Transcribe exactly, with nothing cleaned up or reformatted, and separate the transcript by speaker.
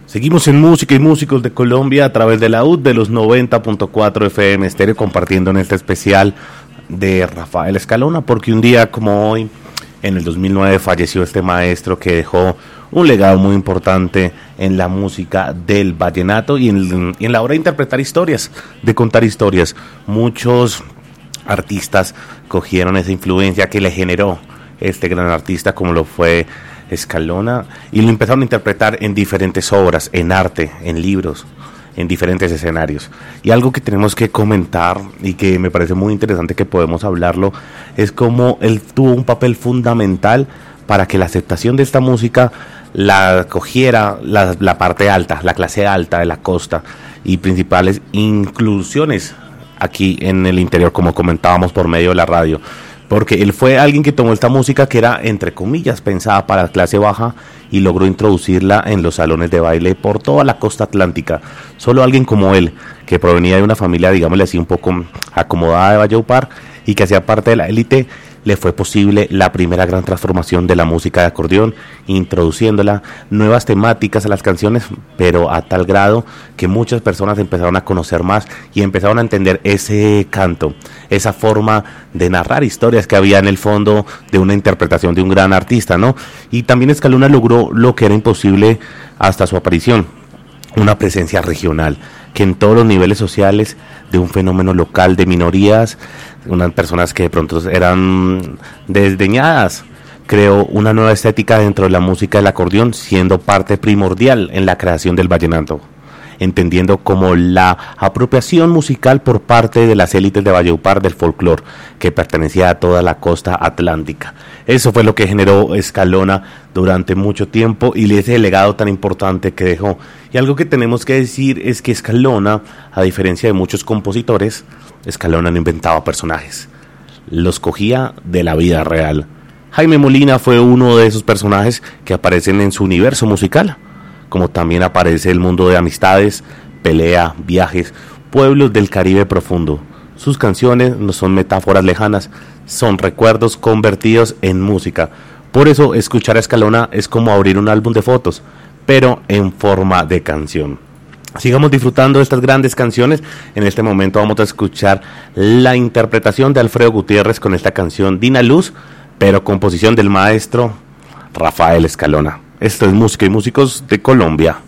Speaker 1: Seguimos en Música y Músicos de Colombia a través de la U D de los noventa punto cuatro F M Estéreo, compartiendo en este especial de Rafael Escalona, porque un día como hoy, en el dos mil nueve, falleció este maestro que dejó un legado muy importante en la música del vallenato y en, y en la hora de interpretar historias, de contar historias. Muchos artistas cogieron esa influencia que le generó este gran artista, como lo fue Escalona, y lo empezaron a interpretar en diferentes obras, en arte, en libros, en diferentes escenarios. Y algo que tenemos que comentar y que me parece muy interesante que podemos hablarlo es cómo él tuvo un papel fundamental para que la aceptación de esta música la cogiera la, la parte alta, la clase alta de la costa, y principales inclusiones aquí en el interior, como comentábamos por medio de la radio. Porque él fue alguien que tomó esta música que era, entre comillas, pensada para la clase baja y logró introducirla en los salones de baile por toda la costa atlántica. Solo alguien como él, que provenía de una familia, digámosle así, un poco acomodada de Valledupar y que hacía parte de la élite, le fue posible la primera gran transformación de la música de acordeón, introduciéndola nuevas temáticas a las canciones, pero a tal grado que muchas personas empezaron a conocer más y empezaron a entender ese canto, esa forma de narrar historias que había en el fondo de una interpretación de un gran artista, ¿no? Y también Escalona logró lo que era imposible hasta su aparición, una presencia regional, que en todos los niveles sociales de un fenómeno local de minorías, unas personas que de pronto eran desdeñadas, creó una nueva estética dentro de la música del acordeón, siendo parte primordial en la creación del vallenato, entendiendo como la apropiación musical por parte de las élites de Valledupar del folclore, que pertenecía a toda la costa atlántica. Eso fue lo que generó Escalona durante mucho tiempo y ese legado tan importante que dejó. Y algo que tenemos que decir es que Escalona, a diferencia de muchos compositores, Escalona no inventaba personajes, los cogía de la vida real. Jaime Molina fue uno de esos personajes que aparecen en su universo musical, como también aparece el mundo de amistades, pelea, viajes, pueblos del Caribe profundo. Sus canciones no son metáforas lejanas, son recuerdos convertidos en música. Por eso escuchar a Escalona es como abrir un álbum de fotos, pero en forma de canción. Sigamos disfrutando de estas grandes canciones. En este momento vamos a escuchar la interpretación de Alfredo Gutiérrez con esta canción Dina Luz, pero composición del maestro Rafael Escalona. Esto es Música y Músicos de Colombia.